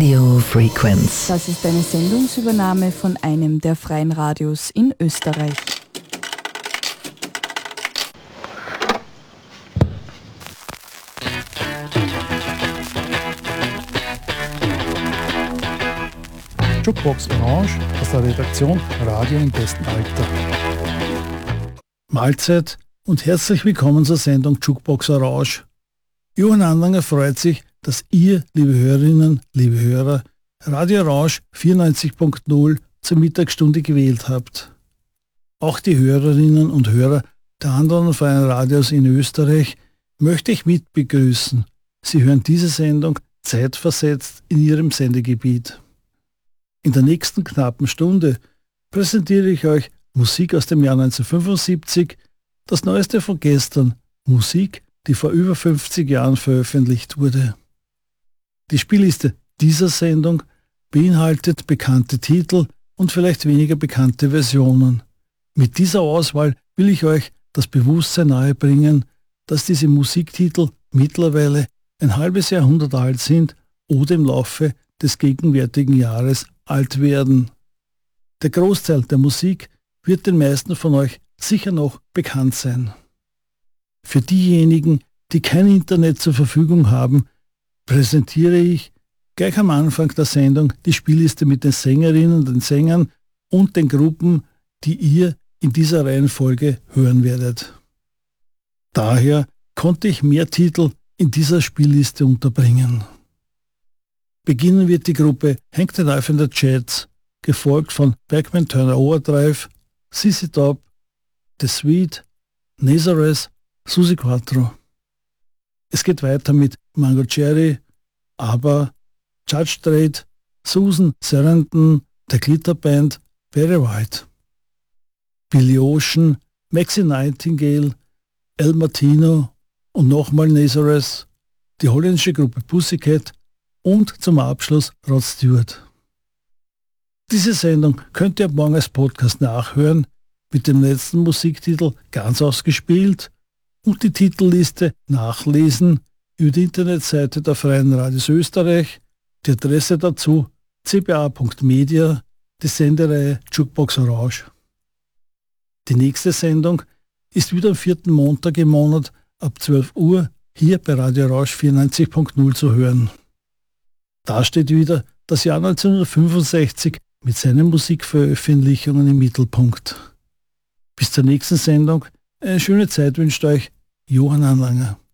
Radio Frequenz. Das ist eine Sendungsübernahme von einem der freien Radios in Österreich. Jukebox Orange aus der Redaktion Radio im besten Alter. Mahlzeit und herzlich willkommen zur Sendung Jukebox Orange. Johann Anlanger freut sich, dass ihr, liebe Hörerinnen, liebe Hörer, Radio Orange 94.0 zur Mittagsstunde gewählt habt. Auch die Hörerinnen und Hörer der anderen freien Radios in Österreich möchte ich mit begrüßen. Sie hören diese Sendung zeitversetzt in ihrem Sendegebiet. In der nächsten knappen Stunde präsentiere ich euch Musik aus dem Jahr 1975, das Neueste von gestern, Musik, die vor über 50 Jahren veröffentlicht wurde. Die Spielliste dieser Sendung beinhaltet bekannte Titel und vielleicht weniger bekannte Versionen. Mit dieser Auswahl will ich euch das Bewusstsein nahebringen, dass diese Musiktitel mittlerweile ein halbes Jahrhundert alt sind oder im Laufe des gegenwärtigen Jahres alt werden. Der Großteil der Musik wird den meisten von euch sicher noch bekannt sein. Für diejenigen, die kein Internet zur Verfügung haben, präsentiere ich gleich am Anfang der Sendung die Spielliste mit den Sängerinnen, den Sängern und den Gruppen, die ihr in dieser Reihenfolge hören werdet. Daher konnte ich mehr Titel in dieser Spielliste unterbringen. Beginnen wird die Gruppe Hank the Knife and the Jets, gefolgt von Bachman Turner Overdrive, ZZ Top, The Sweet, Nazareth, Suzi Quatro. Es geht weiter mit Mango Cherry, ABBA, Judge Dredd, Susan Sarandon, The Glitter Band, Barry White. Billy Ocean, Maxine Nightingale, El Martino und nochmal Nazareth, die holländische Gruppe Pussycat und zum Abschluss Rod Stewart. Diese Sendung könnt ihr morgen als Podcast nachhören, mit dem letzten Musiktitel ganz ausgespielt und die Titelliste nachlesen über die Internetseite der Freien Radios Österreich, die Adresse dazu cba.media, die Sendereihe Jukebox Orange. Die nächste Sendung ist wieder am 4. Montag im Monat ab 12 Uhr hier bei Radio Orange 94.0 zu hören. Da steht wieder das Jahr 1965 mit seinen Musikveröffentlichungen im Mittelpunkt. Bis zur nächsten Sendung eine schöne Zeit wünscht euch Johann Anlanger.